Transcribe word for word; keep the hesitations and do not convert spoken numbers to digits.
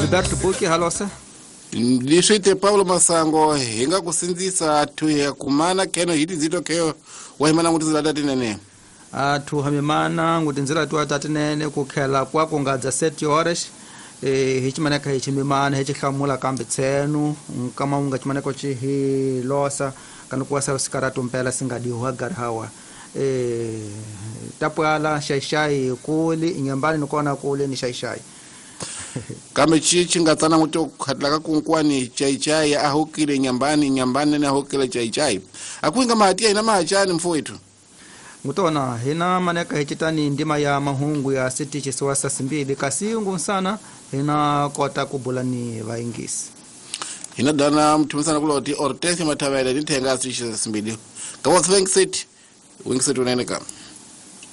Alberto Buki halosa Lishite Paulo Masango hinga kusinzisa tuya kumana keno hiti zito keo wahimana nguti zila dati nene atu hamimana nguti nzila tuwa dati nene kukhela kwa kungadza seti horas e hichimaneka hichimimana hichikhamula kambi tsenu kama unga chimaneko chihi losa kanu kuwasa sikaratu mpela singadiwa garhawa e tapwala shaishai kuli inyambani nukona kuli ni shaishai kama chichi ngatana muto khatlaka kunkwani chai chai ahukile nyambani nyambani na ahukile chai chai akuinga mahatia ina mahachani mfuitu ngutona hina maneka hichitani ndima ya mahungu ya siti chisiwasa simbili kasiungu sana hina kota kubulani vaingisi hina dana mtumisana kuloti ortesi matawele nitenga siti simbili kawa svengi siti wingi siti uneneka